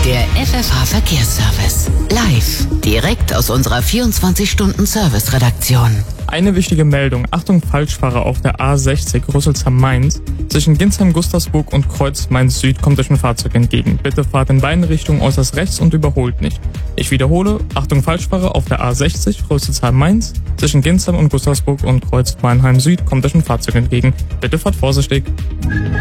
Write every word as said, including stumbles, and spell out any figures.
Der F F H-Verkehrsservice. Live. Direkt aus unserer vierundzwanzig-Stunden-Service-Redaktion. Eine wichtige Meldung. Achtung, Falschfahrer auf der A sechzig Rüsselsheim-Mainz. Zwischen Ginsheim-Gustersburg und Kreuz Mainz-Süd kommt euch ein Fahrzeug entgegen. Bitte fahrt in beiden Richtungen äußerst rechts und überholt nicht. Ich wiederhole. Achtung, Falschfahrer auf der A sechzig Rüsselsheim-Mainz. Zwischen Ginsheim und Gustersburg und Kreuz Mannheim-Süd kommt euch ein Fahrzeug entgegen. Bitte fahrt vorsichtig.